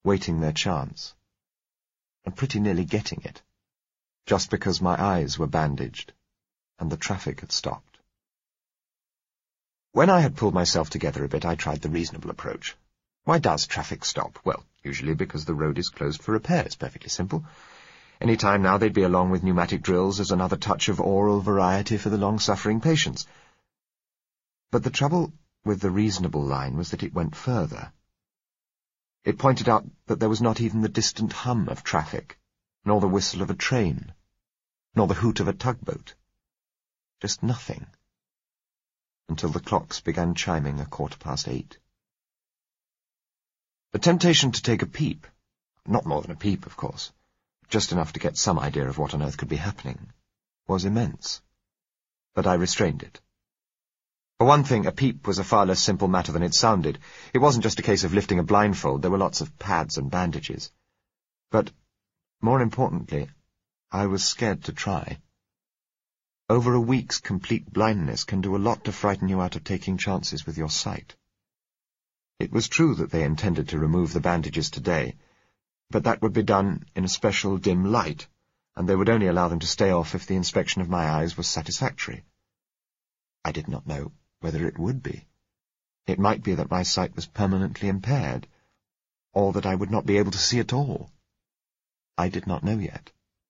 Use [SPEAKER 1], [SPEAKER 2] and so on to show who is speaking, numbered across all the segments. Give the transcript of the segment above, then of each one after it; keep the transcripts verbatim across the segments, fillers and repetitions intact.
[SPEAKER 1] waiting their chance, and pretty nearly getting it, just because my eyes were bandaged and the traffic had stopped. When I had pulled myself together a bit, I tried the reasonable approach. Why does traffic stop? Well, usually because the road is closed for repairs. Perfectly simple. Any time now they'd be along with pneumatic drills as another touch of oral variety for the long-suffering patients. But the trouble with the reasonable line was that it went further. It pointed out that there was not even the distant hum of traffic, nor the whistle of a train, nor the hoot of a tugboat. Just nothing. Until the clocks began chiming a quarter past eight. The temptation to take a peep, not more than a peep, of course, just enough to get some idea of what on earth could be happening, was immense. But I restrained it. For one thing, a peep was a far less simple matter than it sounded. It wasn't just a case of lifting a blindfold. There were lots of pads and bandages. But, more importantly, I was scared to try. Over a week's complete blindness can do a lot to frighten you out of taking chances with your sight. It was true that they intended to remove the bandages today, but that would be done in a special dim light, and they would only allow them to stay off if the inspection of my eyes was satisfactory. I did not know whether it would be. It might be that my sight was permanently impaired, or that I would not be able to see at all. I did not know yet.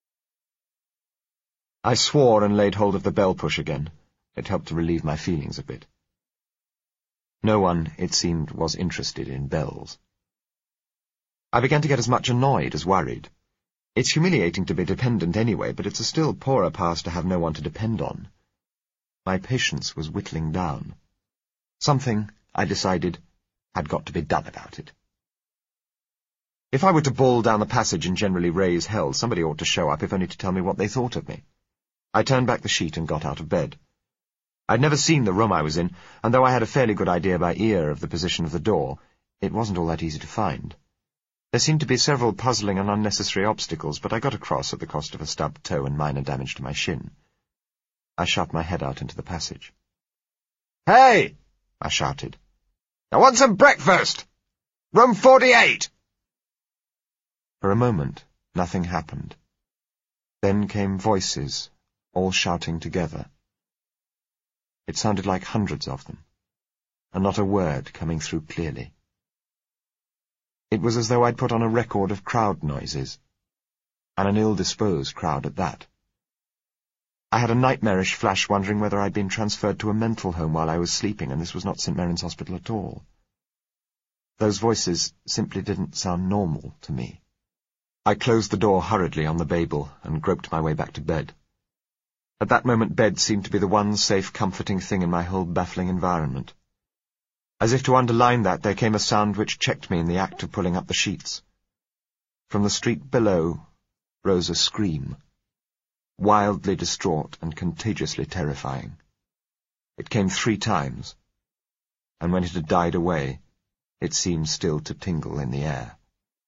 [SPEAKER 1] I swore and laid hold of the bell push again. It helped to relieve my feelings a bit. No one, it seemed, was interested in bells. I began to get as much annoyed as worried. It's humiliating to be dependent anyway, but it's a still poorer pass to have no one to depend on. My patience was whittling down. Something, I decided, had got to be done about it. If I were to bawl down the passage and generally raise hell, somebody ought to show up, if only to tell me what they thought of me. I turned back the sheet and got out of bed. I'd never seen the room I was in, and though I had a fairly good idea by ear of the position of the door, it wasn't all that easy to find. There seemed to be several puzzling and unnecessary obstacles, but I got across at the cost of a stubbed toe and minor damage to my shin. I shoved my head out into the passage. "Hey!" I shouted. "I want some breakfast! Room forty-eight!" For a moment, nothing happened. Then came voices, all shouting together. It sounded like hundreds of them, and not a word coming through clearly. It was as though I'd put on a record of crowd noises, and an ill-disposed crowd at that. I had a nightmarish flash wondering whether I'd been transferred to a mental home while I was sleeping, and this was not Saint Mary's Hospital at all. Those voices simply didn't sound normal to me. I closed the door hurriedly on the Babel and groped my way back to bed. At that moment bed seemed to be the one safe, comforting thing in my whole baffling environment. As if to underline that, there came a sound which checked me in the act of pulling up the sheets. From the street below rose a scream, wildly distraught and contagiously terrifying. It came three times, and when it had died away, it seemed still to tingle in the air.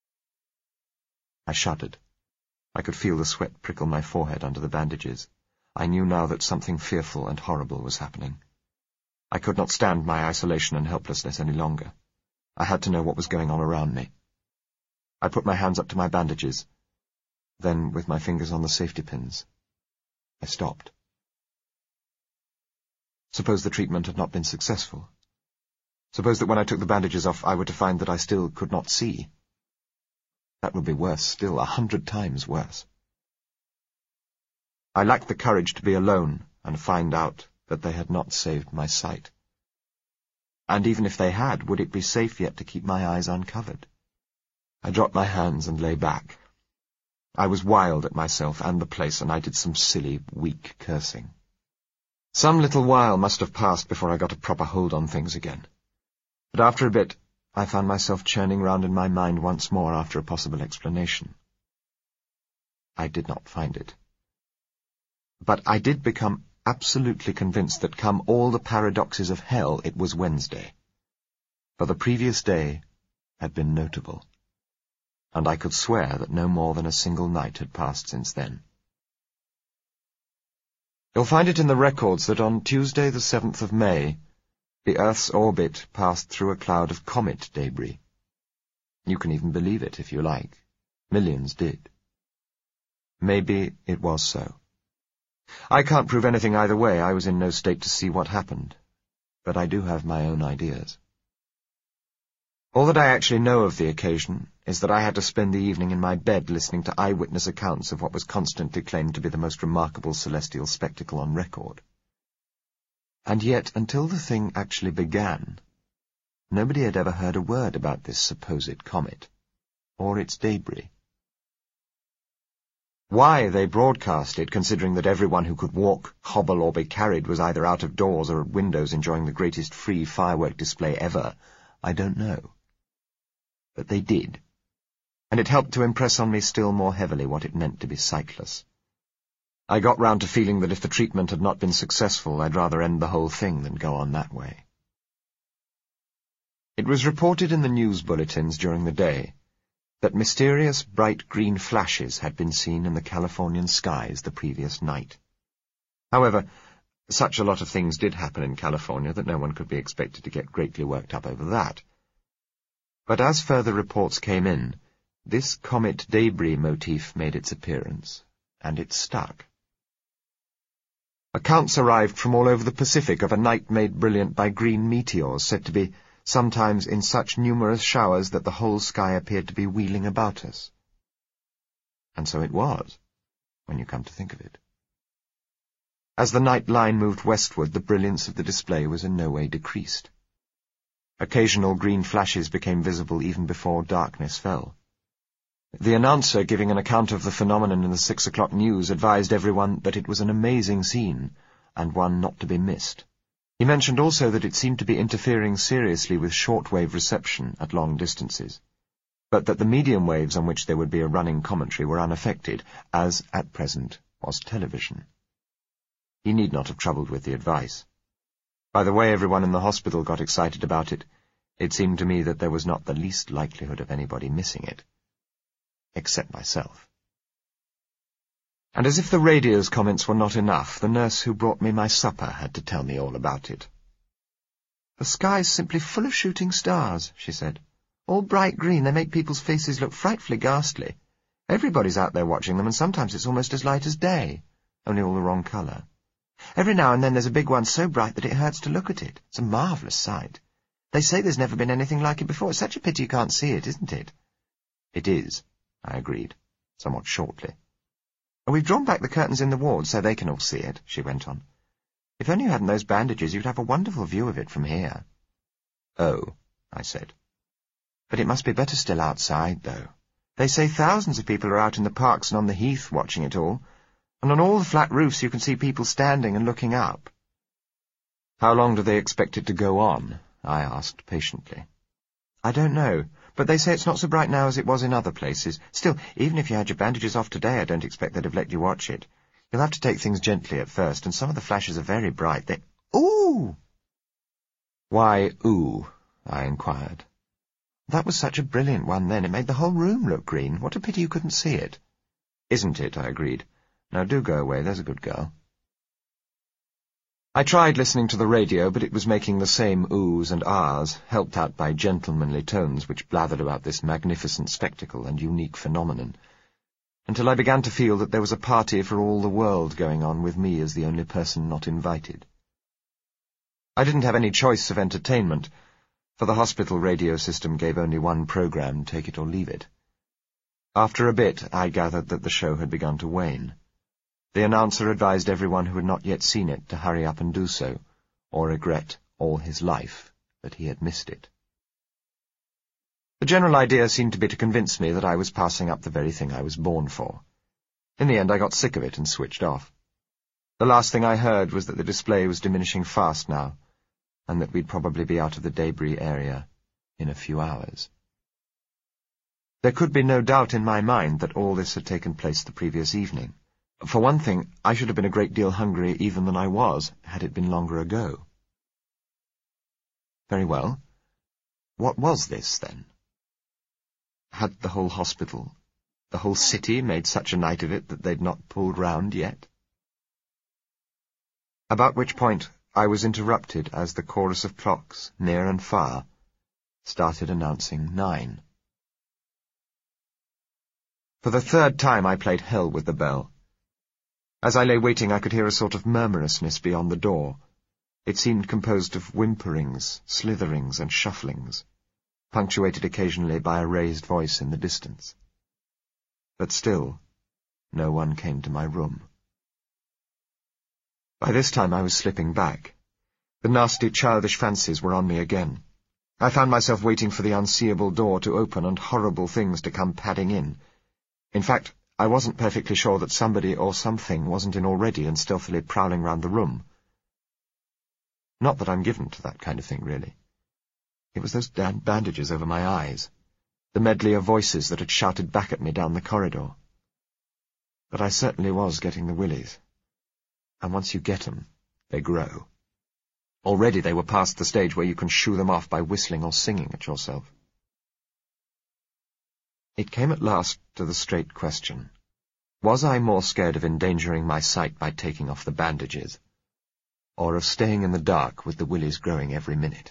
[SPEAKER 1] I shuddered. I could feel the sweat prickle my forehead under the bandages. I knew now that something fearful and horrible was happening. I could not stand my isolation and helplessness any longer. I had to know what was going on around me. I put my hands up to my bandages. Then, with my fingers on the safety pins, I stopped. Suppose the treatment had not been successful. Suppose that when I took the bandages off, I were to find that I still could not see. That would be worse still, a hundred times worse. I lacked the courage to be alone and find out that they had not saved my sight. And even if they had, would it be safe yet to keep my eyes uncovered? I dropped my hands and lay back. I was wild at myself and the place, and I did some silly, weak cursing. Some little while must have passed before I got a proper hold on things again. But after a bit, I found myself churning round in my mind once more after a possible explanation. I did not find it. But I did become absolutely convinced that, come all the paradoxes of hell, it was Wednesday. For the previous day had been notable, and I could swear that no more than a single night had passed since then. You'll find it in the records that on Tuesday the seventh of May, the Earth's orbit passed through a cloud of comet debris. You can even believe it, if you like. Millions did. Maybe it was so. I can't prove anything either way. I was in no state to see what happened. But I do have my own ideas. All that I actually know of the occasion is that I had to spend the evening in my bed listening to eyewitness accounts of what was constantly claimed to be the most remarkable celestial spectacle on record. And yet, until the thing actually began, nobody had ever heard a word about this supposed comet, or its debris. Why they broadcast it, considering that everyone who could walk, hobble, or be carried was either out of doors or at windows enjoying the greatest free firework display ever, I don't know. But they did, and it helped to impress on me still more heavily what it meant to be sightless. I got round to feeling that if the treatment had not been successful, I'd rather end the whole thing than go on that way. It was reported in the news bulletins during the day that mysterious bright green flashes had been seen in the Californian skies the previous night. However, such a lot of things did happen in California that no one could be expected to get greatly worked up over that. But as further reports came in, this comet debris motif made its appearance, and it stuck. Accounts arrived from all over the Pacific of a night made brilliant by green meteors, said to be sometimes in such numerous showers that the whole sky appeared to be wheeling about us. And so it was, when you come to think of it. As the night line moved westward, the brilliance of the display was in no way decreased. Occasional green flashes became visible even before darkness fell. The announcer giving an account of the phenomenon in the six o'clock news advised everyone that it was an amazing scene, and one not to be missed. He mentioned also that it seemed to be interfering seriously with shortwave reception at long distances, but that the medium waves on which there would be a running commentary were unaffected, as, at present, was television. He need not have troubled with the advice. By the way everyone in the hospital got excited about it, it seemed to me that there was not the least likelihood of anybody missing it, except myself. And as if the radio's comments were not enough, the nurse who brought me my supper had to tell me all about it. "The sky's simply full of shooting stars," she said. "All bright green, they make people's faces look frightfully ghastly. Everybody's out there watching them, and sometimes it's almost as light as day, only all the wrong colour. Every now and then there's a big one so bright that it hurts to look at it. It's a marvellous sight. They say there's never been anything like it before. It's such a pity you can't see it, isn't it?" "It is," I agreed, somewhat shortly. "We've drawn back the curtains in the ward so they can all see it," she went on. "If only you hadn't those bandages, you'd have a wonderful view of it from here." "Oh," I said. "But it must be better still outside, though. They say thousands of people are out in the parks and on the heath watching it all, and on all the flat roofs you can see people standing and looking up." "How long do they expect it to go on?" I asked patiently. "I don't know, but they say it's not so bright now as it was in other places. Still, even if you had your bandages off today, I don't expect they'd have let you watch it. You'll have to take things gently at first, and some of the flashes are very bright. They— Ooh!" "Why, ooh?" I inquired. "That was such a brilliant one then. It made the whole room look green. What a pity you couldn't see it." "Isn't it?" I agreed. "Now do go away, there's a good girl." I tried listening to the radio, but it was making the same oohs and ahs, helped out by gentlemanly tones which blathered about this magnificent spectacle and unique phenomenon, until I began to feel that there was a party for all the world going on with me as the only person not invited. I didn't have any choice of entertainment, for the hospital radio system gave only one program, take it or leave it. After a bit, I gathered that the show had begun to wane. The announcer advised everyone who had not yet seen it to hurry up and do so, or regret all his life that he had missed it. The general idea seemed to be to convince me that I was passing up the very thing I was born for. In the end I got sick of it and switched off. The last thing I heard was that the display was diminishing fast now, and that we'd probably be out of the debris area in a few hours. There could be no doubt in my mind that all this had taken place the previous evening. For one thing, I should have been a great deal hungrier even than I was, had it been longer ago. Very well. What was this, then? Had the whole hospital, the whole city, made such a night of it that they'd not pulled round yet? About which point I was interrupted as the chorus of clocks, near and far, started announcing nine. For the third time I played hell with the bell. As I lay waiting, I could hear a sort of murmurousness beyond the door. It seemed composed of whimperings, slitherings, and shufflings, punctuated occasionally by a raised voice in the distance. But still, no one came to my room. By this time I was slipping back. The nasty childish fancies were on me again. I found myself waiting for the unseeable door to open and horrible things to come padding in. In fact, I wasn't perfectly sure that somebody or something wasn't in already and stealthily prowling round the room. Not that I'm given to that kind of thing, really. It was those damned bandages over my eyes, the medley of voices that had shouted back at me down the corridor. But I certainly was getting the willies. And once you get 'em, they grow. Already they were past the stage where you can shoo them off by whistling or singing at yourself. It came at last to the straight question. Was I more scared of endangering my sight by taking off the bandages, or of staying in the dark with the willies growing every minute?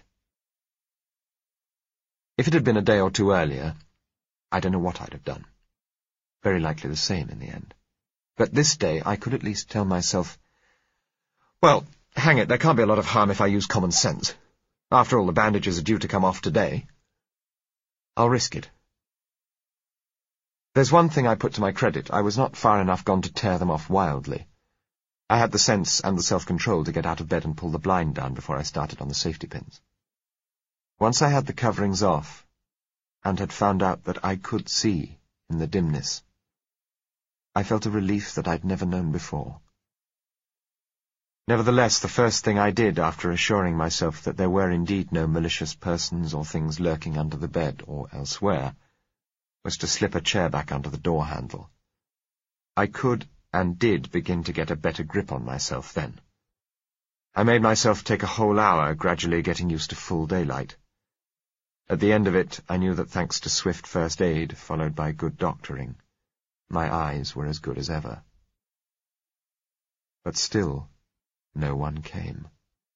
[SPEAKER 1] If it had been a day or two earlier, I don't know what I'd have done. Very likely the same in the end. But this day I could at least tell myself, well, hang it, there can't be a lot of harm if I use common sense. After all, the bandages are due to come off today. I'll risk it. There's one thing I put to my credit. I was not far enough gone to tear them off wildly. I had the sense and the self-control to get out of bed and pull the blind down before I started on the safety pins. Once I had the coverings off, and had found out that I could see in the dimness, I felt a relief that I'd never known before. Nevertheless, the first thing I did after assuring myself that there were indeed no malicious persons or things lurking under the bed or elsewhere, was to slip a chair back under the door handle. I could and did begin to get a better grip on myself then. I made myself take a whole hour, gradually getting used to full daylight. At the end of it, I knew that thanks to swift first aid, followed by good doctoring, my eyes were as good as ever. But still, no one came.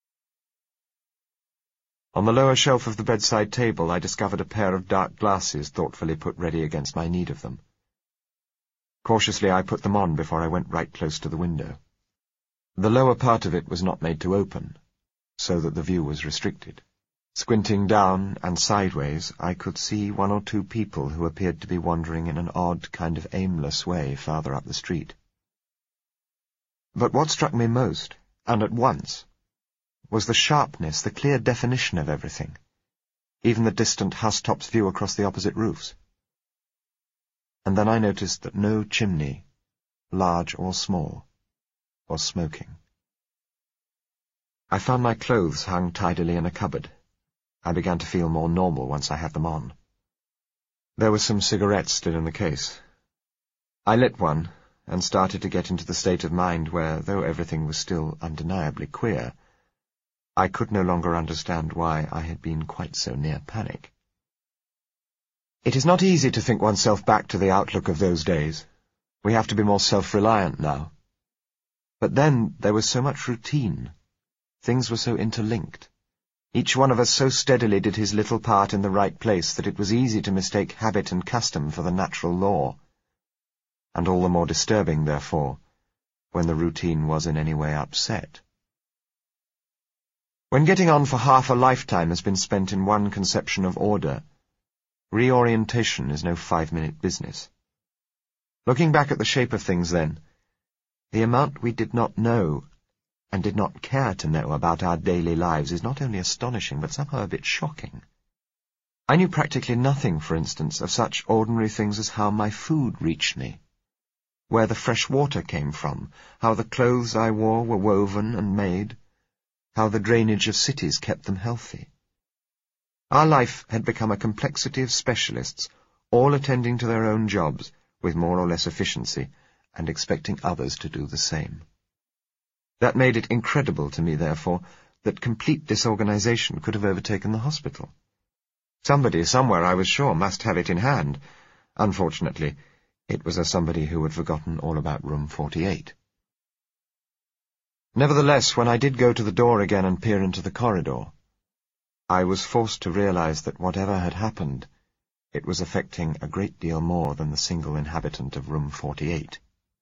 [SPEAKER 1] On the lower shelf of the bedside table I discovered a pair of dark glasses thoughtfully put ready against my need of them. Cautiously I put them on before I went right close to the window. The lower part of it was not made to open, so that the view was restricted. Squinting down and sideways, I could see one or two people who appeared to be wandering in an odd kind of aimless way farther up the street. But what struck me most, and at once, was the sharpness, the clear definition of everything, even the distant housetops' view across the opposite roofs. And then I noticed that no chimney, large or small, was smoking. I found my clothes hung tidily in a cupboard. I began to feel more normal once I had them on. There were some cigarettes still in the case. I lit one, and started to get into the state of mind where, though everything was still undeniably queer, I could no longer understand why I had been quite so near panic. It is not easy to think oneself back to the outlook of those days. We have to be more self-reliant now. But then there was so much routine. Things were so interlinked. Each one of us so steadily did his little part in the right place that it was easy to mistake habit and custom for the natural law. And all the more disturbing, therefore, when the routine was in any way upset. When getting on for half a lifetime has been spent in one conception of order, reorientation is no five-minute business. Looking back at the shape of things then, the amount we did not know and did not care to know about our daily lives is not only astonishing, but somehow a bit shocking. I knew practically nothing, for instance, of such ordinary things as how my food reached me, where the fresh water came from, how the clothes I wore were woven and made, how the drainage of cities kept them healthy. Our life had become a complexity of specialists, all attending to their own jobs with more or less efficiency, and expecting others to do the same. That made it incredible to me, therefore, that complete disorganization could have overtaken the hospital. Somebody, somewhere, I was sure, must have it in hand. Unfortunately, it was a somebody who had forgotten all about room forty-eight. Nevertheless, when I did go to the door again and peer into the corridor, I was forced to realize that whatever had happened, it was affecting a great deal more than the single inhabitant of room forty-eight.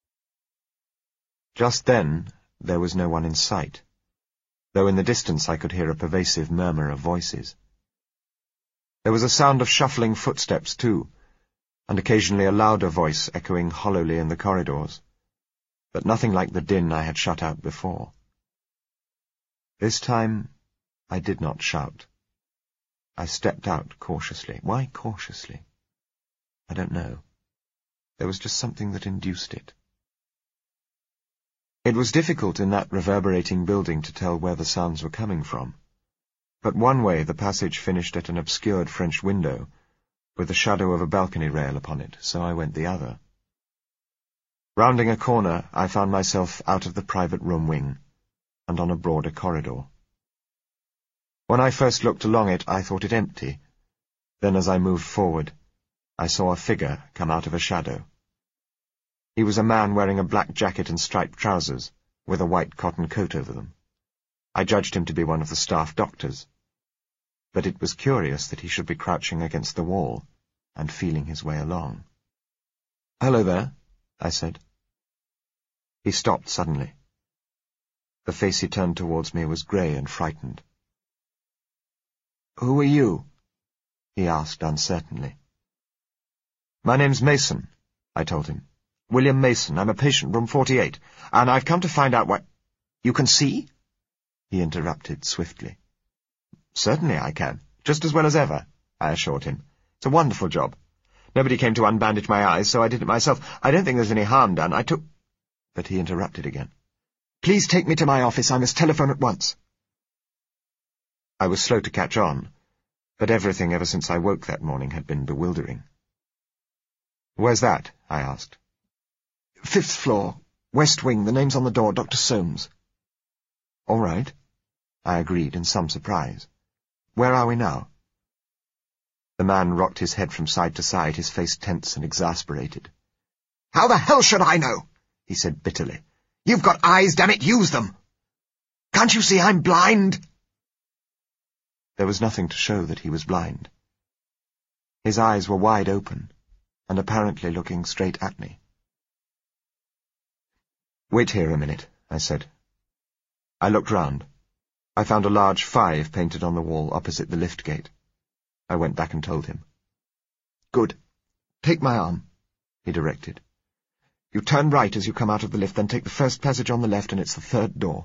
[SPEAKER 1] Just then, there was no one in sight, though in the distance I could hear a pervasive murmur of voices. There was a sound of shuffling footsteps, too, and occasionally a louder voice echoing hollowly in the corridors, but nothing like the din I had shut out before. This time, I did not shout. I stepped out cautiously. Why cautiously? I don't know. There was just something that induced it. It was difficult in that reverberating building to tell where the sounds were coming from, but one way the passage finished at an obscured French window, with the shadow of a balcony rail upon it, so I went the other. Rounding a corner, I found myself out of the private room wing, and on a broader corridor. When I first looked along it, I thought it empty. Then as I moved forward, I saw a figure come out of a shadow. He was a man wearing a black jacket and striped trousers, with a white cotton coat over them. I judged him to be one of the staff doctors, but it was curious that he should be crouching against the wall and feeling his way along. "Hello there," I said. He stopped suddenly. The face he turned towards me was grey and frightened. "Who are you?" he asked uncertainly. "My name's Mason," I told him. "William Mason. I'm a patient, room forty-eight, and I've come to find out why—" "You can see?" he interrupted swiftly. "Certainly I can, just as well as ever," I assured him. "It's a wonderful job. Nobody came to unbandage my eyes, so I did it myself. I don't think there's any harm done. I took—" But he interrupted again. "Please take me to my office. I must telephone at once." I was slow to catch on, but everything ever since I woke that morning had been bewildering. "Where's that?" I asked. "Fifth floor, west wing, the name's on the door, Doctor Soames." "All right," I agreed in some surprise. "Where are we now?" The man rocked his head from side to side, his face tense and exasperated. "How the hell should I know?" he said bitterly. "You've got eyes, damn it, use them! Can't you see I'm blind?" There was nothing to show that he was blind. His eyes were wide open, and apparently looking straight at me. "Wait here a minute," I said. I looked round. I found a large five painted on the wall opposite the lift gate. I went back and told him. "Good. Take my arm," he directed. "You turn right as you come out of the lift, then take the first passage on the left, and it's the third door."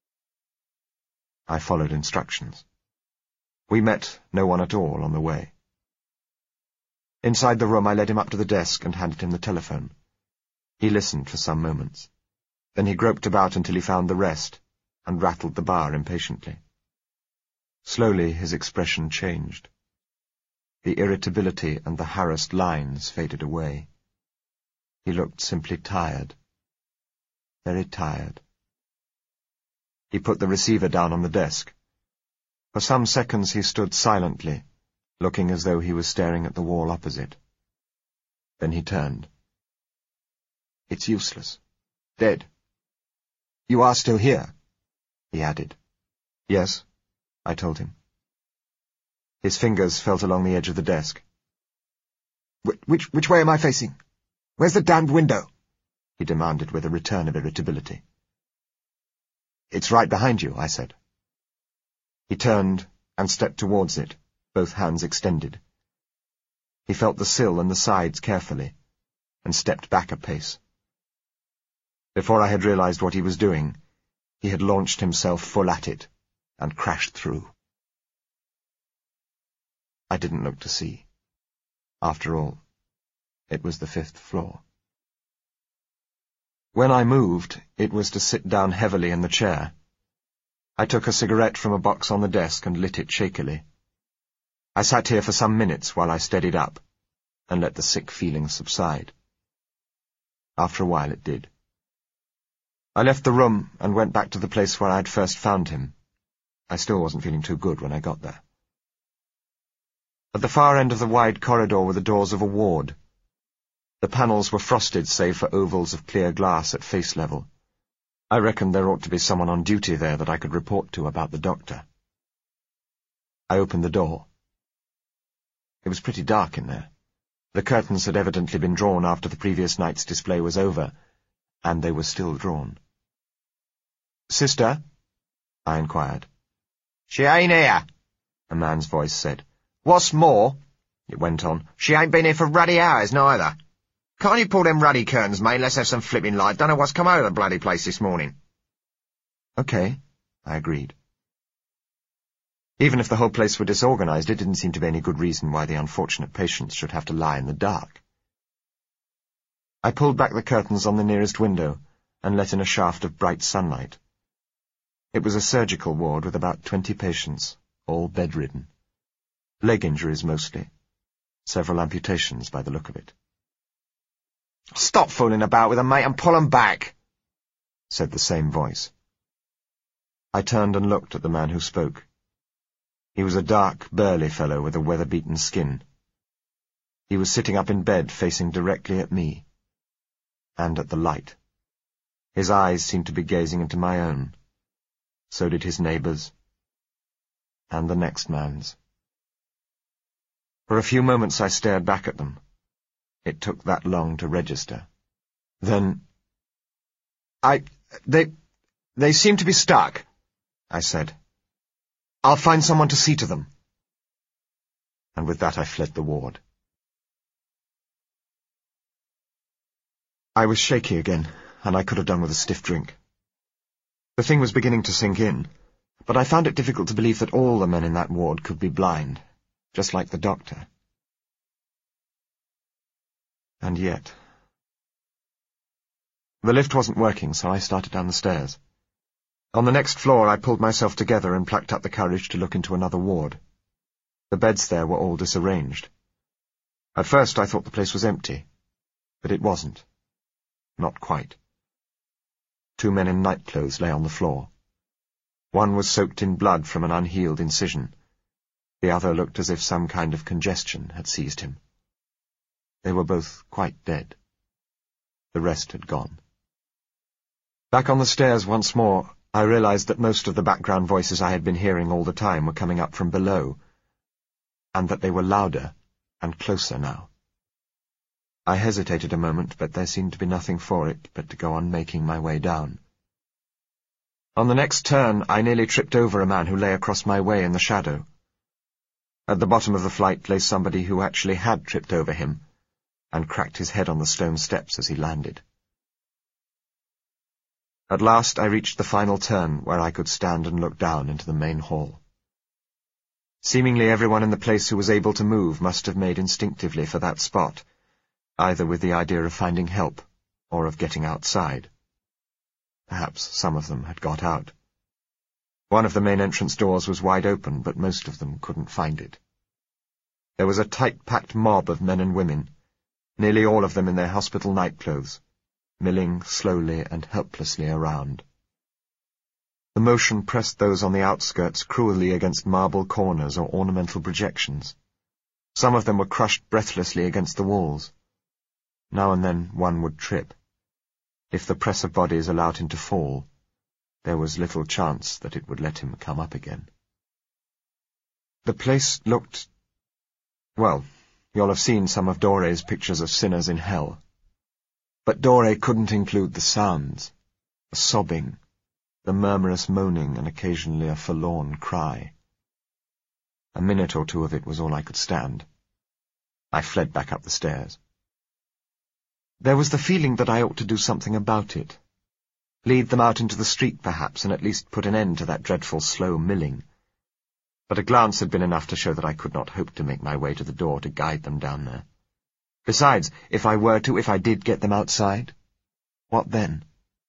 [SPEAKER 1] I followed instructions. We met no one at all on the way. Inside the room I led him up to the desk and handed him the telephone. He listened for some moments. Then he groped about until he found the rest, and rattled the bar impatiently. Slowly his expression changed. The irritability and the harassed lines faded away. He looked simply tired. Very tired. He put the receiver down on the desk. For some seconds he stood silently, looking as though he was staring at the wall opposite. Then he turned. "It's useless. Dead. You are still here," he added. "Yes," I told him. His fingers felt along the edge of the desk. Wh which, which way am I facing? Where's the damned window?" he demanded with a return of irritability. "It's right behind you," I said. He turned and stepped towards it, both hands extended. He felt the sill and the sides carefully, and stepped back a pace. Before I had realized what he was doing, he had launched himself full at it, and crashed through. I didn't look to see. After all, it was the fifth floor. When I moved, it was to sit down heavily in the chair. I took a cigarette from a box on the desk and lit it shakily. I sat here for some minutes while I steadied up, and let the sick feeling subside. After a while it did. I left the room and went back to the place where I had first found him. I still wasn't feeling too good when I got there. At the far end of the wide corridor were the doors of a ward. The panels were frosted save for ovals of clear glass at face level. I reckoned there ought to be someone on duty there that I could report to about the doctor. I opened the door. It was pretty dark in there. The curtains had evidently been drawn after the previous night's display was over, and they were still drawn. "Sister?" I inquired.
[SPEAKER 2] "She ain't here,"
[SPEAKER 1] a man's voice said.
[SPEAKER 2] "What's more,"
[SPEAKER 1] it went on,
[SPEAKER 2] "she ain't been here for ruddy hours, neither. Can't you pull them ruddy curtains, mate? Let's have some flipping light. Don't know what's come over the bloody place this morning."
[SPEAKER 1] "Okay," I agreed. Even if the whole place were disorganized, it didn't seem to be any good reason why the unfortunate patients should have to lie in the dark. I pulled back the curtains on the nearest window and let in a shaft of bright sunlight. It was a surgical ward with about twenty patients, all bedridden. Leg injuries mostly. Several amputations by the look of it.
[SPEAKER 2] "Stop fooling about with them, mate, and pull 'em back,"
[SPEAKER 1] said the same voice. I turned and looked at the man who spoke. He was a dark, burly fellow with a weather-beaten skin. He was sitting up in bed, facing directly at me, and at the light. His eyes seemed to be gazing into my own. So did his neighbours, and the next man's. For a few moments I stared back at them. It took that long to register. Then,
[SPEAKER 2] I... they... they seem to be stuck,
[SPEAKER 1] I said.
[SPEAKER 2] "I'll find someone to see to them."
[SPEAKER 1] And with that I fled the ward. I was shaky again, and I could have done with a stiff drink. The thing was beginning to sink in, but I found it difficult to believe that all the men in that ward could be blind, just like the doctor. And yet... The lift wasn't working, so I started down the stairs. On the next floor I pulled myself together and plucked up the courage to look into another ward. The beds there were all disarranged. At first I thought the place was empty, but it wasn't. Not quite. Two men in nightclothes lay on the floor. One was soaked in blood from an unhealed incision. The other looked as if some kind of congestion had seized him. They were both quite dead. The rest had gone. Back on the stairs once more, I realized that most of the background voices I had been hearing all the time were coming up from below, and that they were louder and closer now. I hesitated a moment, but there seemed to be nothing for it but to go on making my way down. On the next turn, I nearly tripped over a man who lay across my way in the shadow. At the bottom of the flight lay somebody who actually had tripped over him, and cracked his head on the stone steps as he landed. At last I reached the final turn, where I could stand and look down into the main hall. Seemingly everyone in the place who was able to move must have made instinctively for that spot, either with the idea of finding help, or of getting outside. Perhaps some of them had got out. One of the main entrance doors was wide open, but most of them couldn't find it. There was a tight-packed mob of men and women, nearly all of them in their hospital nightclothes, milling slowly and helplessly around. The motion pressed those on the outskirts cruelly against marble corners or ornamental projections. Some of them were crushed breathlessly against the walls. Now and then one would trip. If the press of bodies allowed him to fall, there was little chance that it would let him come up again. The place looked... well, you'll have seen some of Dore's pictures of sinners in hell. But Dore couldn't include the sounds, the sobbing, the murmurous moaning, and occasionally a forlorn cry. A minute or two of it was all I could stand. I fled back up the stairs. There was the feeling that I ought to do something about it. Lead them out into the street, perhaps, and at least put an end to that dreadful slow milling. But a glance had been enough to show that I could not hope to make my way to the door to guide them down there. Besides, if I were to, if I did get them outside, what then?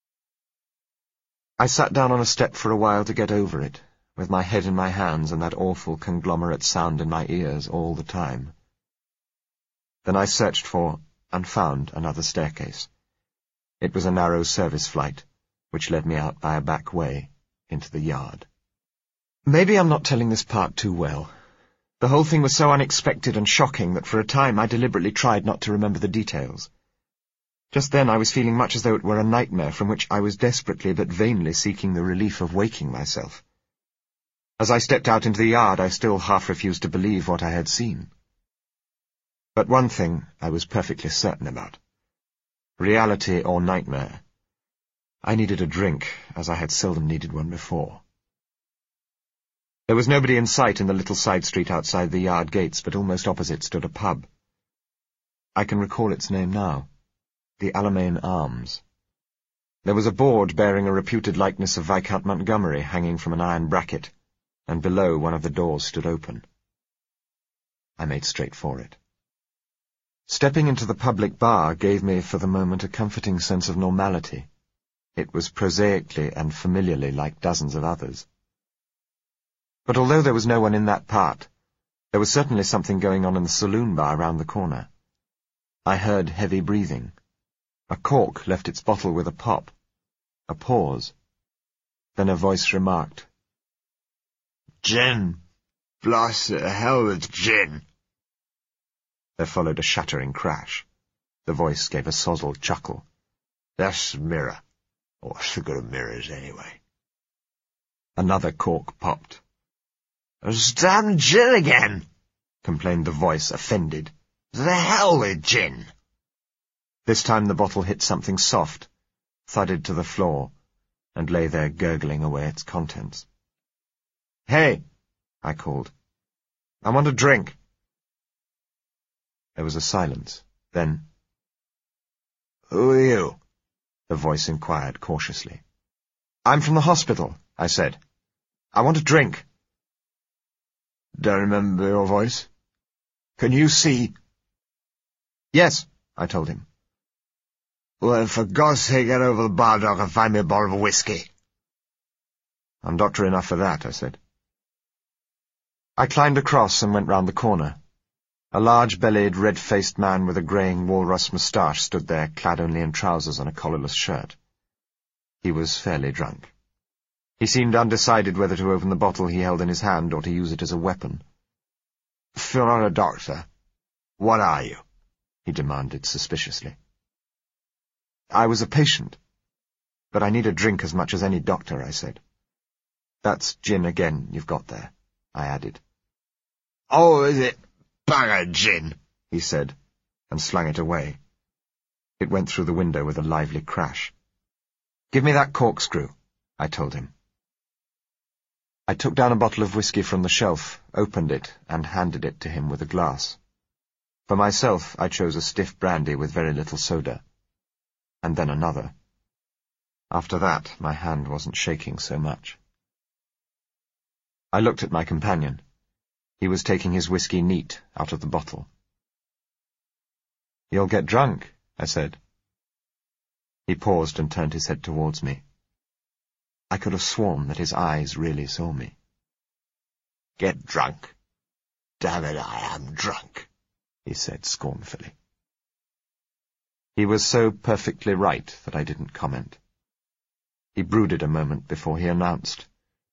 [SPEAKER 1] I sat down on a step for a while to get over it, with my head in my hands and that awful conglomerate sound in my ears all the time. Then I searched for and found another staircase. It was a narrow service flight, which led me out by a back way into the yard. Maybe I'm not telling this part too well. The whole thing was so unexpected and shocking that for a time I deliberately tried not to remember the details. Just then I was feeling much as though it were a nightmare from which I was desperately but vainly seeking the relief of waking myself. As I stepped out into the yard, I still half refused to believe what I had seen. But one thing I was perfectly certain about. Reality or nightmare, I needed a drink, as I had seldom needed one before. There was nobody in sight in the little side street outside the yard gates, but almost opposite stood a pub. I can recall its name now, the Alamein Arms. There was a board bearing a reputed likeness of Viscount Montgomery hanging from an iron bracket, and below one of the doors stood open. I made straight for it. Stepping into the public bar gave me for the moment a comforting sense of normality. It was prosaically and familiarly like dozens of others. But although there was no one in that part, there was certainly something going on in the saloon bar round the corner. I heard heavy breathing. A cork left its bottle with a pop. A pause. Then a voice remarked,
[SPEAKER 2] "Gin. Blast it, hell with gin."
[SPEAKER 1] There followed a shattering crash. The voice gave a sozzled chuckle.
[SPEAKER 2] "That's the mirror. What's the good of mirrors, anyway?"
[SPEAKER 1] Another cork popped.
[SPEAKER 2] "It's damn gin again,"
[SPEAKER 1] complained the voice, offended.
[SPEAKER 2] "The hell with gin."
[SPEAKER 1] This time the bottle hit something soft, thudded to the floor, and lay there gurgling away its contents. "Hey," I called. "I want a drink." There was a silence. Then,
[SPEAKER 2] "Who are you?"
[SPEAKER 1] the voice inquired cautiously. "I'm from the hospital," I said. "I want a drink."
[SPEAKER 2] "Don't remember your voice. Can you see?"
[SPEAKER 1] "Yes," I told him.
[SPEAKER 2] "Well, for God's sake, get over the bar dock and find me a bottle of whiskey."
[SPEAKER 1] "I'm doctor enough for that," I said. I climbed across and went round the corner. A large-bellied, red-faced man with a greying walrus moustache stood there, clad only in trousers and a collarless shirt. He was fairly drunk. He seemed undecided whether to open the bottle he held in his hand or to use it as a weapon.
[SPEAKER 2] "If you're not a doctor, what are you?"
[SPEAKER 1] he demanded suspiciously. "I was a patient, but I need a drink as much as any doctor," I said. "That's gin again you've got there," I added.
[SPEAKER 2] "Oh, is it? Bugger gin,"
[SPEAKER 1] he said, and slung it away. It went through the window with a lively crash. "Give me that corkscrew," I told him. I took down a bottle of whiskey from the shelf, opened it, and handed it to him with a glass. For myself, I chose a stiff brandy with very little soda, and then another. After that, my hand wasn't shaking so much. I looked at my companion. He was taking his whiskey neat out of the bottle. "You'll get drunk," I said. He paused and turned his head towards me. I could have sworn that his eyes really saw me.
[SPEAKER 2] "Get drunk? Damn it, I am drunk,"
[SPEAKER 1] he said scornfully. He was so perfectly right that I didn't comment. He brooded a moment before he announced,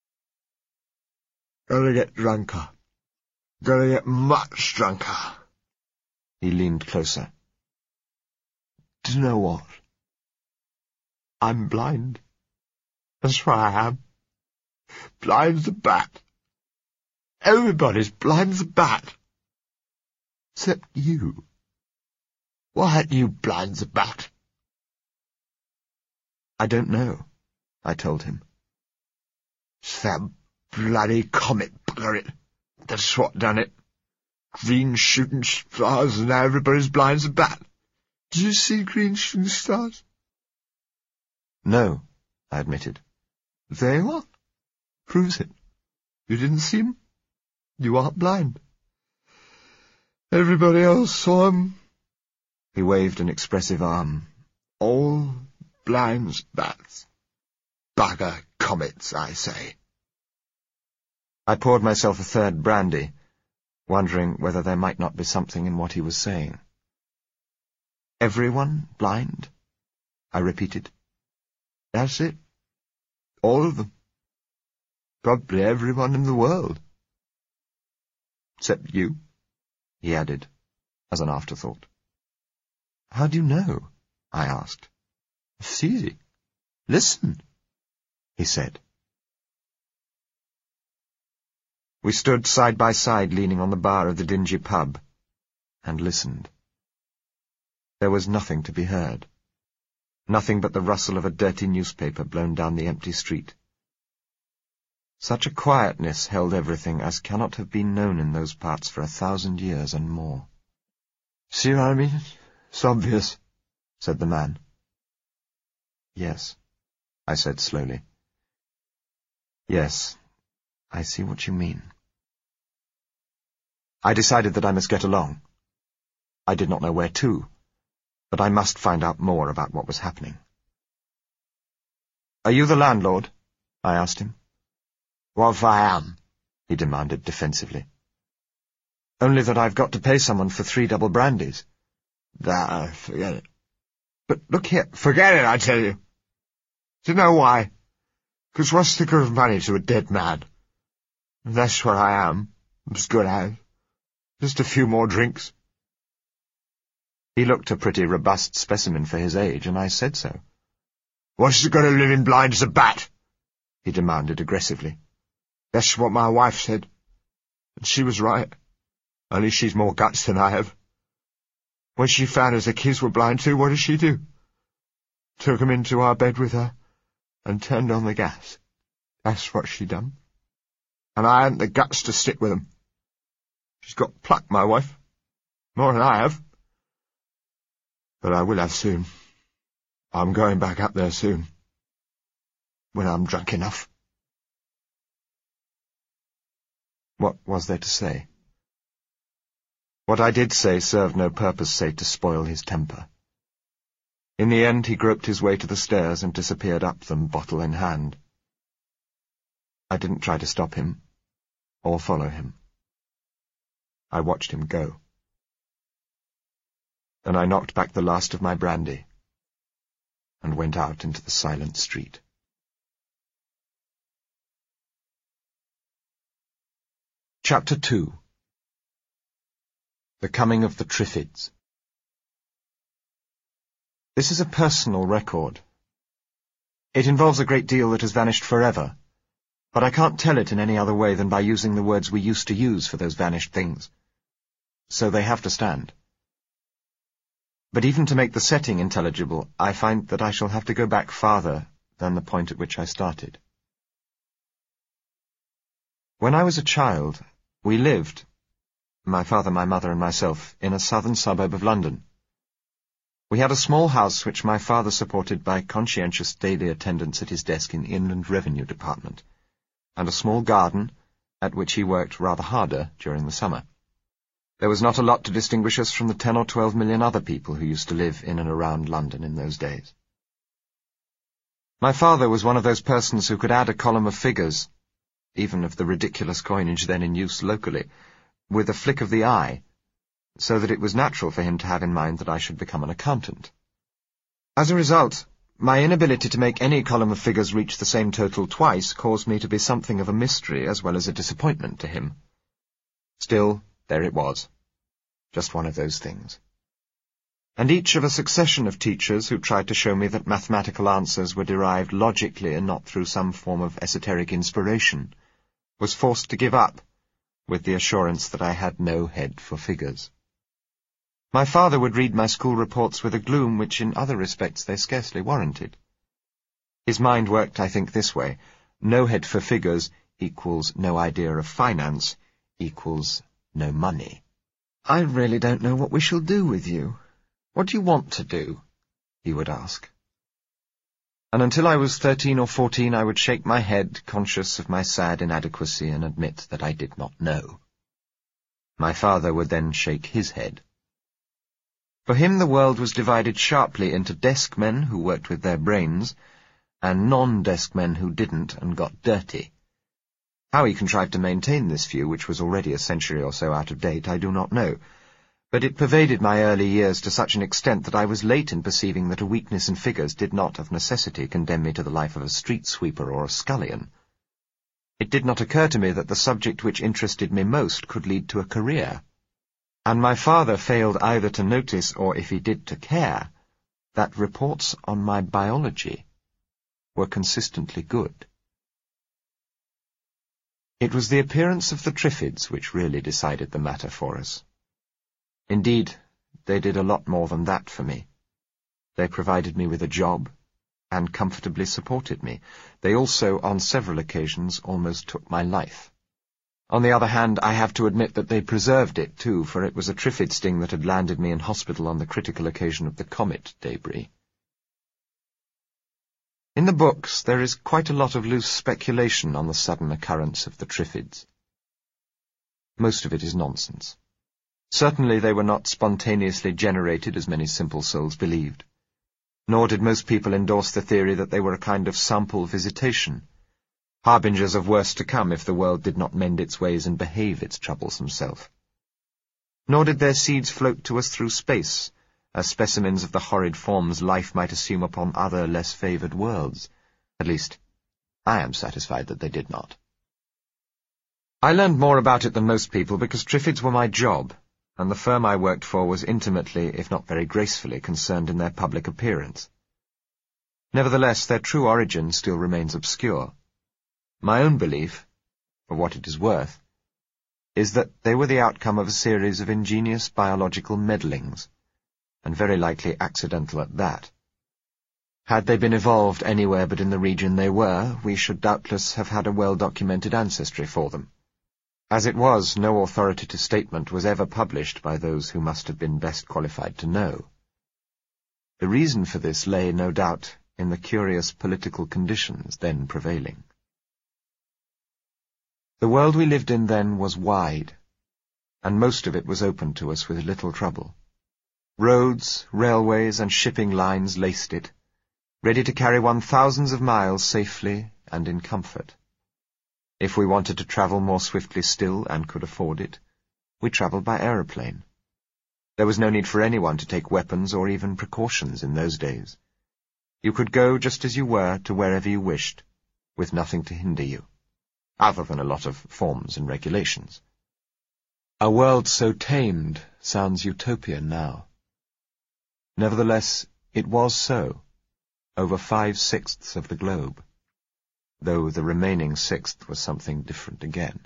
[SPEAKER 2] "Gonna get drunker. Gonna get much drunker."
[SPEAKER 1] He leaned closer.
[SPEAKER 2] "Do you know what? I'm blind. That's what I am. Blind as a bat. Everybody's blind as a bat. Except you. Why aren't you blind as a bat?"
[SPEAKER 1] "I don't know," I told him.
[SPEAKER 2] "It's that bloody comet, bugger it. That's what done it. Green shooting stars, and now everybody's blind as a bat. Did you see green shooting stars?"
[SPEAKER 1] "No," I admitted.
[SPEAKER 2] "There you are. Proves it. You didn't see 'em? You aren't blind. Everybody else saw 'em."
[SPEAKER 1] He waved an expressive arm.
[SPEAKER 2] "All blind as bats. Bugger comets, I say."
[SPEAKER 1] I poured myself a third brandy, wondering whether there might not be something in what he was saying. "Everyone blind?" I repeated.
[SPEAKER 2] "That's it. All of them. Probably everyone in the world."
[SPEAKER 1] "Except you," he added, as an afterthought. "How do you know?" I asked.
[SPEAKER 2] "It's easy. Listen," he said.
[SPEAKER 1] We stood side by side leaning on the bar of the dingy pub. and listened. There was nothing to be heard. Nothing but the rustle of a dirty newspaper blown down the empty street. Such a quietness held everything as cannot have been known in those parts for a thousand years and more.
[SPEAKER 2] "See what I mean? It's obvious," said the man.
[SPEAKER 1] "Yes," I said slowly. "Yes, I see what you mean." I decided that I must get along. I did not know where to, but I must find out more about what was happening. "Are you the landlord?" I asked him.
[SPEAKER 2] "What if I am?"
[SPEAKER 1] he demanded defensively. "Only that I've got to pay someone for three double brandies."
[SPEAKER 2] Nah, forget it.
[SPEAKER 1] "But look here—"
[SPEAKER 2] "Forget it, I tell you. Do you know why? Because what's the good of money to a dead man? And that's what I am, as good as. Just a few more drinks."
[SPEAKER 1] He looked a pretty robust specimen for his age, and I said so.
[SPEAKER 2] "What's the good of living blind as a bat?"
[SPEAKER 1] he demanded aggressively.
[SPEAKER 2] "That's what my wife said. And she was right. Only she's more guts than I have. When she found us the kids were blind too, what did she do? Took 'em into our bed with her and turned on the gas. That's what she done. And I hadn't the guts to stick with 'em. She's got pluck, my wife. More than I have. But I will have soon. I'm going back up there soon. When I'm drunk enough."
[SPEAKER 1] What was there to say? What I did say served no purpose save to spoil his temper. In the end he groped his way to the stairs and disappeared up them, bottle in hand. I didn't try to stop him, or follow him. I watched him go. Then I knocked back the last of my brandy, and went out into the silent street. Chapter two. The Coming of the Triffids. This is a personal record. It involves a great deal that has vanished forever, but I can't tell it in any other way than by using the words we used to use for those vanished things. So they have to stand. But even to make the setting intelligible, I find that I shall have to go back farther than the point at which I started. When I was a child, we lived, my father, my mother, and myself, in a southern suburb of London. We had a small house which my father supported by conscientious daily attendance at his desk in the Inland Revenue Department, and a small garden at which he worked rather harder during the summer. There was not a lot to distinguish us from the ten or twelve million other people who used to live in and around London in those days. My father was one of those persons who could add a column of figures, even of the ridiculous coinage then in use locally, with a flick of the eye, so that it was natural for him to have in mind that I should become an accountant. As a result, my inability to make any column of figures reach the same total twice caused me to be something of a mystery as well as a disappointment to him. Still, there it was. Just one of those things. And each of a succession of teachers who tried to show me that mathematical answers were derived logically and not through some form of esoteric inspiration was forced to give up, with the assurance that I had no head for figures. My father would read my school reports with a gloom which in other respects they scarcely warranted. His mind worked, I think, this way. No head for figures equals no idea of finance equals no money. "I really don't know what we shall do with you. What do you want to do?" he would ask. And until I was thirteen or fourteen I would shake my head, conscious of my sad inadequacy, and admit that I did not know. My father would then shake his head. For him the world was divided sharply into desk men who worked with their brains, and non-desk men who didn't and got dirty. How he contrived to maintain this view, which was already a century or so out of date, I do not know, but it pervaded my early years to such an extent that I was late in perceiving that a weakness in figures did not of necessity condemn me to the life of a street sweeper or a scullion. It did not occur to me that the subject which interested me most could lead to a career, and my father failed either to notice, or if he did to care, that reports on my biology were consistently good. It was the appearance of the Triffids which really decided the matter for us. Indeed, they did a lot more than that for me. They provided me with a job, and comfortably supported me. They also, on several occasions, almost took my life. On the other hand, I have to admit that they preserved it, too, for it was a triffid sting that had landed me in hospital on the critical occasion of the comet debris. In the books, there is quite a lot of loose speculation on the sudden occurrence of the triffids. Most of it is nonsense. Certainly they were not spontaneously generated, as many simple souls believed. Nor did most people endorse the theory that they were a kind of sample visitation, harbingers of worse to come if the world did not mend its ways and behave its troublesome self. Nor did their seeds float to us through space, as specimens of the horrid forms life might assume upon other, less favoured worlds. At least, I am satisfied that they did not. I learned more about it than most people because triffids were my job, and the firm I worked for was intimately, if not very gracefully, concerned in their public appearance. Nevertheless, their true origin still remains obscure. My own belief, for what it is worth, is that they were the outcome of a series of ingenious biological meddlings, and very likely accidental at that. Had they been evolved anywhere but in the region they were, we should doubtless have had a well-documented ancestry for them. As it was, no authoritative statement was ever published by those who must have been best qualified to know. The reason for this lay, no doubt, in the curious political conditions then prevailing. The world we lived in then was wide, and most of it was open to us with little trouble. Roads, railways, and shipping lines laced it, ready to carry one thousands of miles safely and in comfort. If we wanted to travel more swiftly still and could afford it, we travelled by aeroplane. There was no need for anyone to take weapons or even precautions in those days. You could go just as you were to wherever you wished, with nothing to hinder you, other than a lot of forms and regulations. A world so tamed sounds utopian now. Nevertheless, it was so, over five-sixths of the globe, though the remaining sixth was something different again.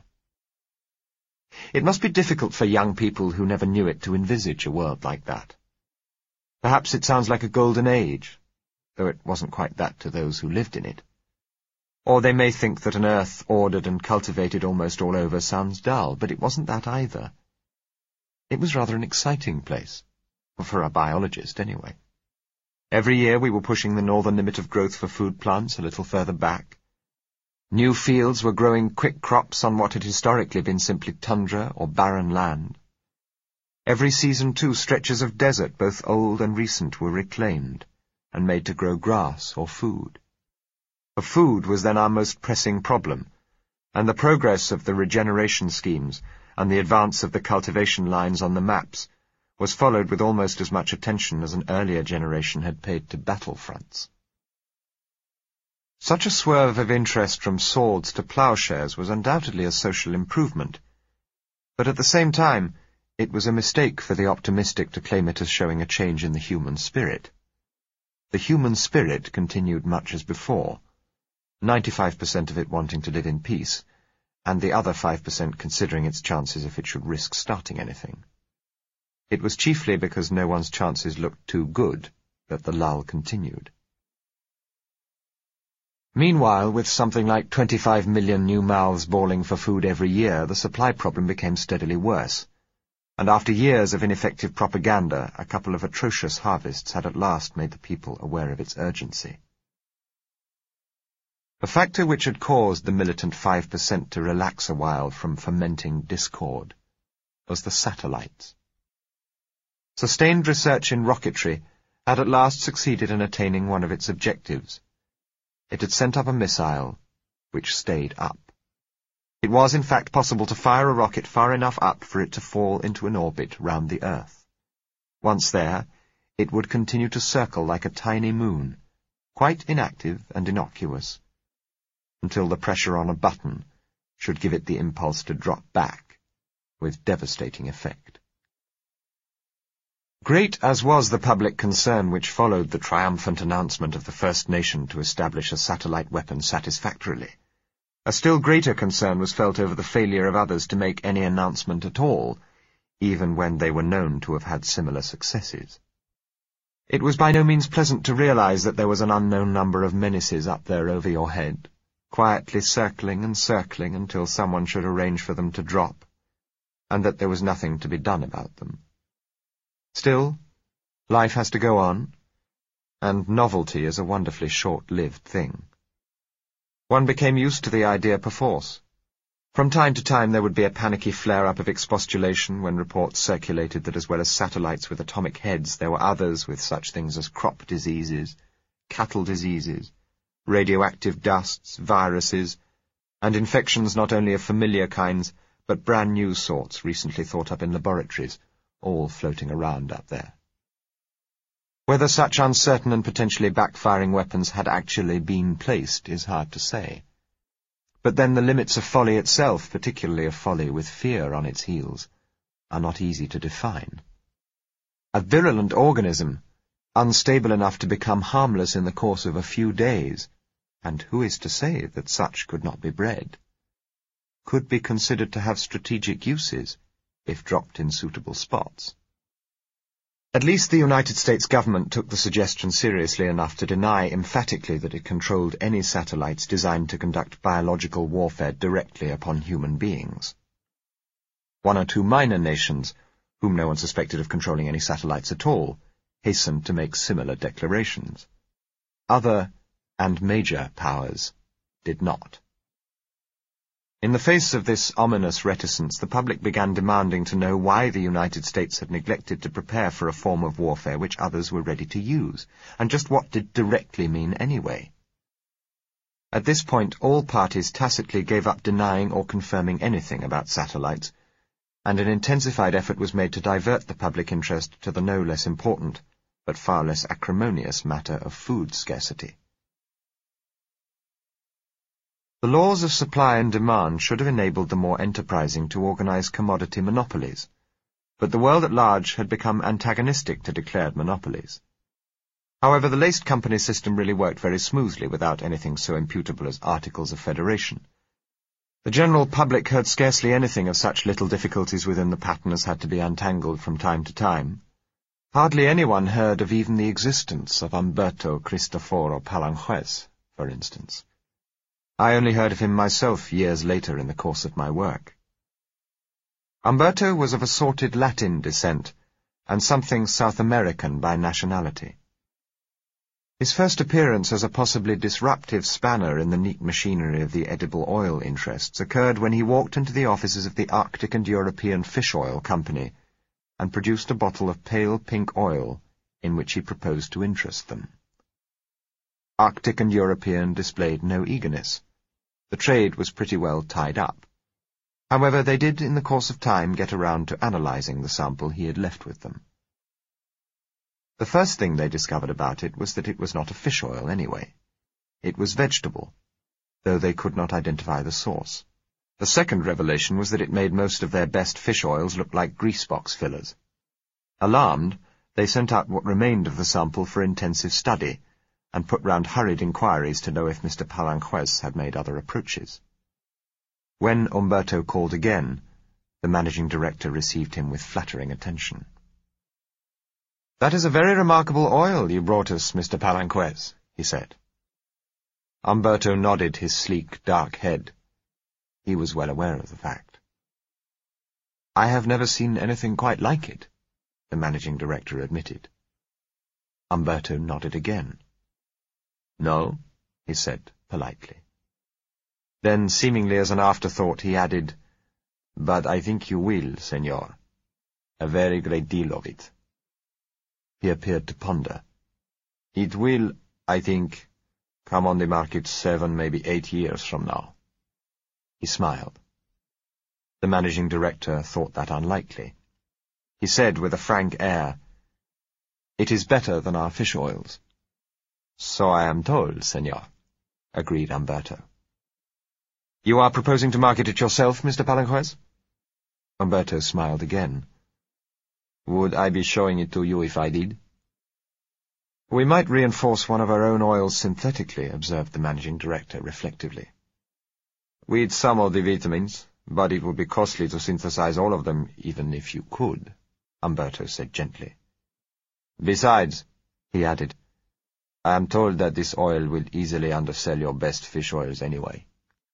[SPEAKER 1] It must be difficult for young people who never knew it to envisage a world like that. Perhaps it sounds like a golden age, though it wasn't quite that to those who lived in it. Or they may think that an earth ordered and cultivated almost all over sounds dull, but it wasn't that either. It was rather an exciting place, for a biologist anyway. Every year we were pushing the northern limit of growth for food plants a little further back. New fields were growing quick crops on what had historically been simply tundra or barren land. Every season, too, stretches of desert, both old and recent, were reclaimed and made to grow grass or food. For food was then our most pressing problem, and the progress of the regeneration schemes and the advance of the cultivation lines on the maps was followed with almost as much attention as an earlier generation had paid to battle fronts. Such a swerve of interest from swords to ploughshares was undoubtedly a social improvement, but at the same time it was a mistake for the optimistic to claim it as showing a change in the human spirit. The human spirit continued much as before, ninety-five percent of it wanting to live in peace, and the other five percent considering its chances if it should risk starting anything. It was chiefly because no one's chances looked too good that the lull continued. Meanwhile, with something like twenty-five million new mouths bawling for food every year, the supply problem became steadily worse, and after years of ineffective propaganda, a couple of atrocious harvests had at last made the people aware of its urgency. The factor which had caused the militant five percent to relax a while from fomenting discord was the satellites. Sustained research in rocketry had at last succeeded in attaining one of its objectives. It had sent up a missile, which stayed up. It was, in fact, possible to fire a rocket far enough up for it to fall into an orbit round the Earth. Once there, it would continue to circle like a tiny moon, quite inactive and innocuous, until the pressure on a button should give it the impulse to drop back, with devastating effect. Great as was the public concern which followed the triumphant announcement of the first nation to establish a satellite weapon satisfactorily, a still greater concern was felt over the failure of others to make any announcement at all, even when they were known to have had similar successes. It was by no means pleasant to realize that there was an unknown number of menaces up there over your head, quietly circling and circling until someone should arrange for them to drop, and that there was nothing to be done about them. Still, life has to go on, and novelty is a wonderfully short-lived thing. One became used to the idea perforce. From time to time there would be a panicky flare-up of expostulation when reports circulated that as well as satellites with atomic heads, there were others with such things as crop diseases, cattle diseases, radioactive dusts, viruses, and infections not only of familiar kinds, but brand-new sorts recently thought up in laboratories, all floating around up there. Whether such uncertain and potentially backfiring weapons had actually been placed is hard to say. But then the limits of folly itself, particularly of folly with fear on its heels, are not easy to define. A virulent organism, unstable enough to become harmless in the course of a few days, and who is to say that such could not be bred, could be considered to have strategic uses if dropped in suitable spots. At least the United States government took the suggestion seriously enough to deny emphatically that it controlled any satellites designed to conduct biological warfare directly upon human beings. One or two minor nations, whom no one suspected of controlling any satellites at all, hastened to make similar declarations. Other and major powers did not. In the face of this ominous reticence, the public began demanding to know why the United States had neglected to prepare for a form of warfare which others were ready to use, and just what did directly mean anyway. At this point, all parties tacitly gave up denying or confirming anything about satellites, and an intensified effort was made to divert the public interest to the no less important, but far less acrimonious matter of food scarcity. The laws of supply and demand should have enabled the more enterprising to organize commodity monopolies, but the world at large had become antagonistic to declared monopolies. However, the laced company system really worked very smoothly without anything so imputable as articles of federation. The general public heard scarcely anything of such little difficulties within the pattern as had to be untangled from time to time. Hardly anyone heard of even the existence of Umberto Cristoforo Palanjuez, for instance. I only heard of him myself years later in the course of my work. Umberto was of assorted Latin descent, and something South American by nationality. His first appearance as a possibly disruptive spanner in the neat machinery of the edible oil interests occurred when he walked into the offices of the Arctic and European Fish Oil Company and produced a bottle of pale pink oil in which he proposed to interest them. Arctic and European displayed no eagerness. The trade was pretty well tied up. However, they did in the course of time get around to analyzing the sample he had left with them. The first thing they discovered about it was that it was not a fish oil anyway. It was vegetable, though they could not identify the source. The second revelation was that it made most of their best fish oils look like greasebox fillers. Alarmed, they sent out what remained of the sample for intensive study, and put round hurried inquiries to know if Mister Palanjuez had made other approaches. When Umberto called again, the managing director received him with flattering attention. "That is a very remarkable oil you brought us, Mister Palanjuez," he said. Umberto nodded his sleek, dark head. He was well aware of the fact. "I have never seen anything quite like it," the managing director admitted. Umberto nodded again. "No," he said politely. Then, seemingly as an afterthought, he added, "But I think you will, senor. A very great deal of it." He appeared to ponder. "It will, I think, come on the market seven, maybe eight years from now." He smiled. The managing director thought that unlikely. He said with a frank air, "It is better than our fish oils." "So I am told, senor," agreed Umberto. "You are proposing to market it yourself, Mister Palanjuez?" Umberto smiled again. "Would I be showing it to you if I did?" "We might reinforce one of our own oils synthetically," observed the managing director reflectively. "With some of the vitamins, but it would be costly to synthesize all of them, even if you could, Umberto said gently. Besides, he added, I am told that this oil will easily undersell your best fish oils anyway.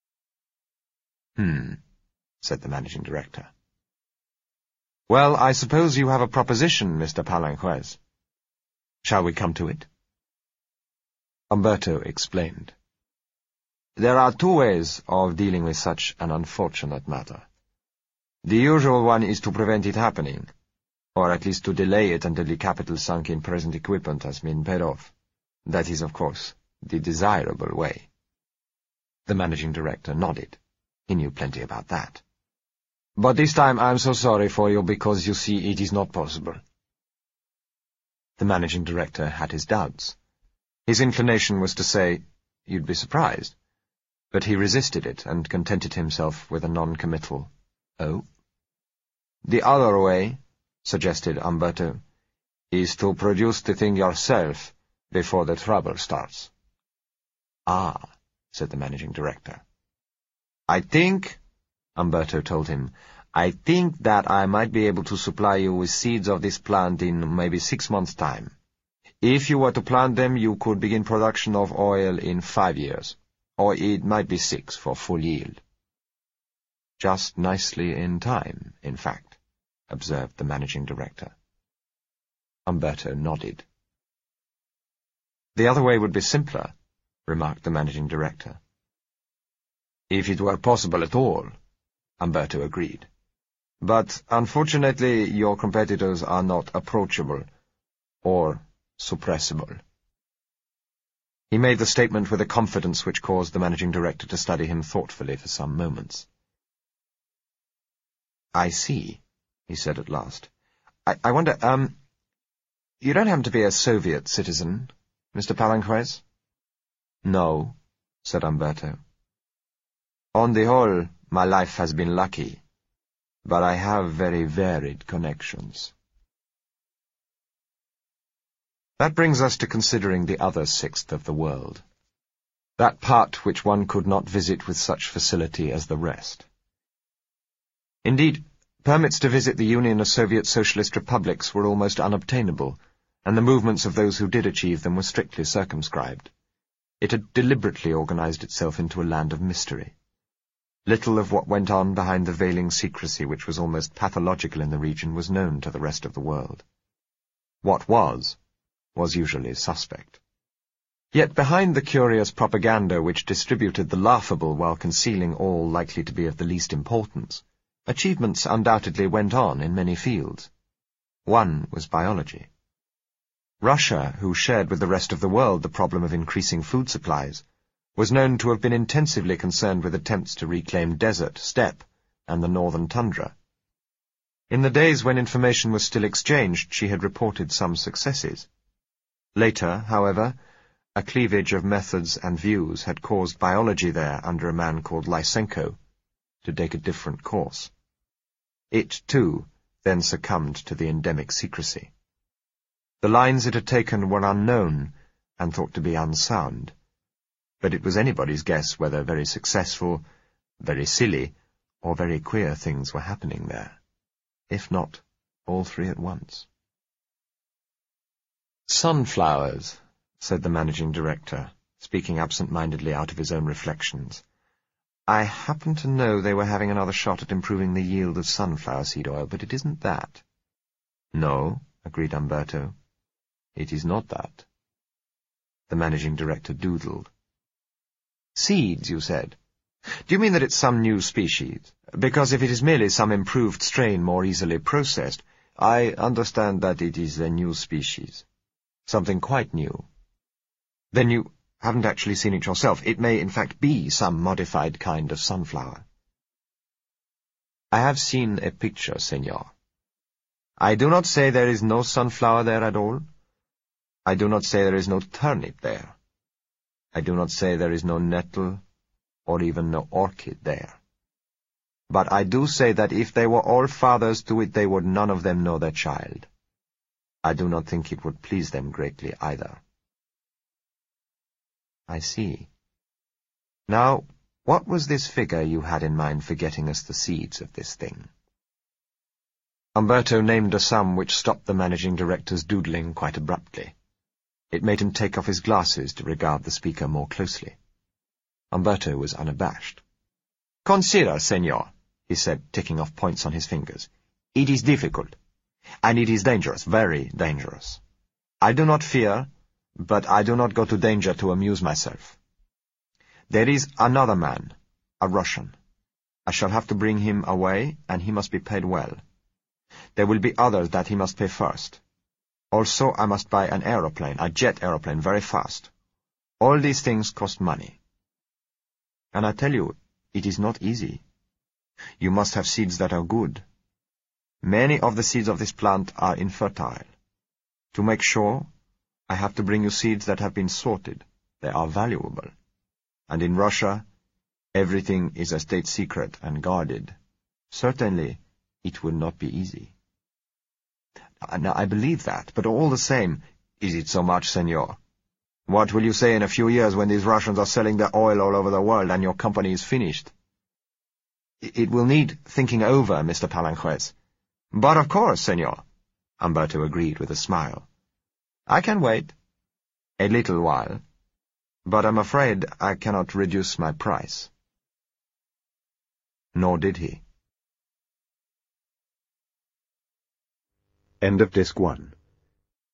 [SPEAKER 1] Hmm, said the managing director. Well, I suppose you have a proposition, Mister Palanquez. Shall we come to it? Umberto explained. There are two ways of dealing with such an unfortunate matter. The usual one is to prevent it happening, or at least to delay it until the capital sunk in present equipment has been paid off. That is, of course, the desirable way. The managing director nodded. He knew plenty about that. But this time I am so sorry for you because, you see, it is not possible. The managing director had his doubts. His inclination was to say, you'd be surprised. But he resisted it and contented himself with a non-committal, oh? The other way, suggested Umberto, is to produce the thing yourself before the trouble starts. Ah, said the managing director. I think, Umberto told him, I think that I might be able to supply you with seeds of this plant in maybe six months' time. If you were to plant them, you could begin production of oil in five years, or it might be six for full yield. Just nicely in time, in fact, observed the managing director. Umberto nodded. The other way would be simpler, remarked the managing director. If it were possible at all, Umberto agreed. But, unfortunately, your competitors are not approachable, or suppressible. He made the statement with a confidence which caused the managing director to study him thoughtfully for some moments. I see, he said at last. I, I wonder, um, you don't happen to be a Soviet citizen, Mister Palanquez? No, said Umberto. On the whole, my life has been lucky, but I have very varied connections. That brings us to considering the other sixth of the world, that part which one could not visit with such facility as the rest. Indeed, permits to visit the Union of Soviet Socialist Republics were almost unobtainable, and the movements of those who did achieve them were strictly circumscribed. It had deliberately organized itself into a land of mystery. Little of what went on behind the veiling secrecy which was almost pathological in the region was known to the rest of the world. What was, was usually suspect. Yet behind the curious propaganda which distributed the laughable while concealing all likely to be of the least importance, achievements undoubtedly went on in many fields. One was biology. Russia, who shared with the rest of the world the problem of increasing food supplies, was known to have been intensively concerned with attempts to reclaim desert, steppe, and the northern tundra. In the days when information was still exchanged, she had reported some successes. Later, however, a cleavage of methods and views had caused biology there, under a man called Lysenko, to take a different course. It, too, then succumbed to the endemic secrecy. The lines it had taken were unknown and thought to be unsound, but it was anybody's guess whether very successful, very silly, or very queer things were happening there, if not all three at once. Sunflowers, said the managing director, speaking absent-mindedly out of his own reflections. I happen to know they were having another shot at improving the yield of sunflower seed oil, but it isn't that. No, agreed Umberto. It is not that. The managing director doodled. Seeds, you said. Do you mean that it's some new species? Because if it is merely some improved strain more easily processed, I understand that it is a new species. Something quite new. Then you haven't actually seen it yourself. It may, in fact, be some modified kind of sunflower. I have seen a picture, senor. I do not say there is no sunflower there at all. I do not say there is no turnip there. I do not say there is no nettle, or even no orchid there. But I do say that if they were all fathers to it, they would none of them know their child. I do not think it would please them greatly either. I see. Now, What was this figure you had in mind for getting us the seeds of this thing? Umberto named a sum which stopped the managing director's doodling quite abruptly. It made him take off his glasses to regard the speaker more closely. Umberto was unabashed. "Consider, senor," he said, ticking off points on his fingers. "It is difficult, and it is dangerous, very dangerous. I do not fear, but I do not go to danger to amuse myself. There is another man, a Russian. I shall have to bring him away, and he must be paid well. There will be others that he must pay first. Also, I must buy an aeroplane, a jet aeroplane, very fast. All these things cost money. And I tell you, it is not easy. You must have seeds that are good. Many of the seeds of this plant are infertile. To make sure, I have to bring you seeds that have been sorted. They are valuable. And in Russia, everything is a state secret and guarded. Certainly, it will not be easy." "Now, I believe that, but all the same—" "Is it so much, senor? What will you say in a few years when these Russians are selling their oil all over the world and your company is finished?" "It will need thinking over, Mister Palanquez." "But of course, senor," Umberto agreed with a smile. "I can wait. A little while. But I'm afraid I cannot reduce my price." Nor did he.
[SPEAKER 3] End of Disc one.